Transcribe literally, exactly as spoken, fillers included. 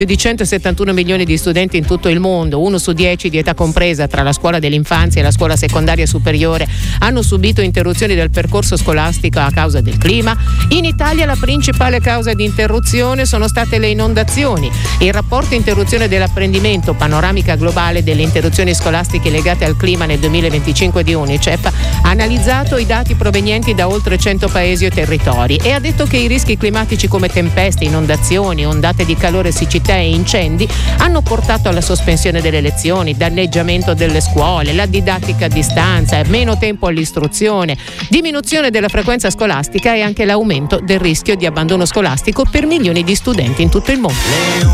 Più di centosettantuno milioni di studenti in tutto il mondo, uno su dieci di età compresa tra la scuola dell'infanzia e la scuola secondaria superiore, hanno subito interruzioni del percorso scolastico a causa del clima. In Italia la principale causa di interruzione sono state le inondazioni. Il rapporto Interruzione dell'apprendimento, panoramica globale delle interruzioni scolastiche legate al clima nel duemilaventicinque di UNICEF, ha analizzato i dati provenienti da oltre cento paesi o territori e ha detto che i rischi climatici come tempeste, inondazioni, ondate di calore, siccità e incendi hanno portato alla sospensione delle lezioni, danneggiamento delle scuole, la didattica a distanza, meno tempo all'istruzione, diminuzione della frequenza scolastica e anche l'aumento del rischio di abbandono scolastico per milioni di studenti in tutto il mondo.